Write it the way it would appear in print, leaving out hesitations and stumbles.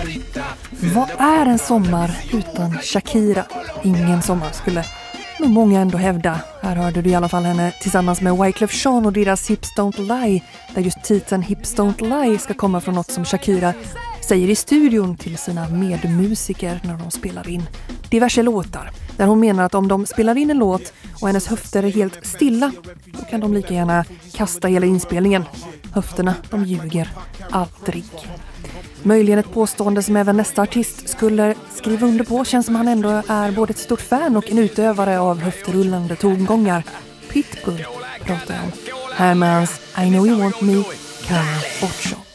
Vad är en sommar utan Shakira? Ingen sommar skulle nog många ändå hävda. Här hörde du i alla fall henne tillsammans med Wyclef Jean och deras Hips Don't Lie, där just titeln Hips Don't Lie ska komma från något som Shakira säger i studion till sina medmusiker när de spelar in diverse låtar. Där hon menar att om de spelar in en låt och hennes höfter är helt stilla, då kan de lika gärna kasta hela inspelningen. Höfterna, de ljuger aldrig. Möjligen ett påstående som även nästa artist skulle skriva under på. Känns som han ändå är både ett stort fan och en utövare av höftrullande tongångar. Pitbull pratar jag om. Här med hans I Know You Want Me, Kara Ocho.